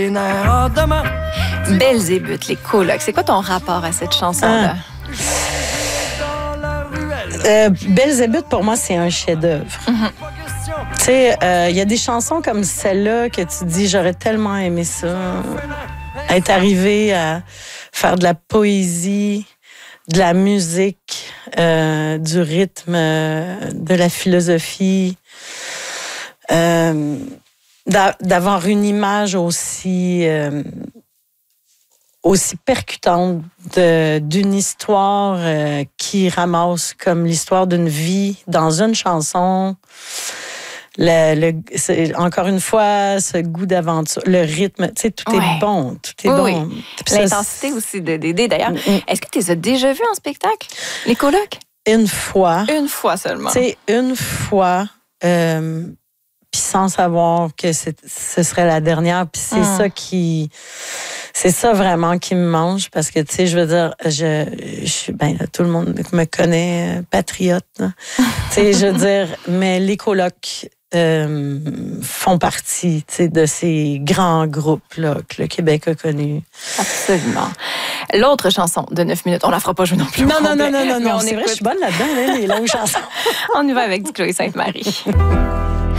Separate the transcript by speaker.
Speaker 1: Belzébuth, les colocs. C'est quoi ton rapport à cette chanson-là?
Speaker 2: Belzébuth, pour moi, c'est un chef-d'œuvre. Tu sais, il y a des chansons comme celle-là que tu dis, j'aurais tellement aimé ça. Être arrivé à faire de la poésie, de la musique, du rythme, de la philosophie, d'avoir une image aussi percutante d'une histoire qui ramasse comme l'histoire d'une vie dans une chanson. Encore une fois, ce goût d'aventure, le rythme, tu sais, tout est bon. Tout est bon.
Speaker 1: Oui. L'intensité aussi de Dédé. D'ailleurs, est-ce que tu les as déjà vus en spectacle, les colocs? Une fois. Une fois seulement.
Speaker 2: Tu sais, une fois, puis sans savoir que ce serait la dernière. Puis c'est ça qui... C'est ça vraiment qui me mange parce que, tu sais, je veux dire, tout le monde me connaît, patriote. Tu sais, je veux dire, mais les colocs font partie, tu sais, de ces grands groupes-là que le Québec a connus.
Speaker 1: Absolument. L'autre chanson de 9 minutes, on la fera pas jouer non plus.
Speaker 2: Non, c'est vrai, je suis bonne là-dedans, les longues chansons.
Speaker 1: On y va avec du Chloé Sainte-Marie.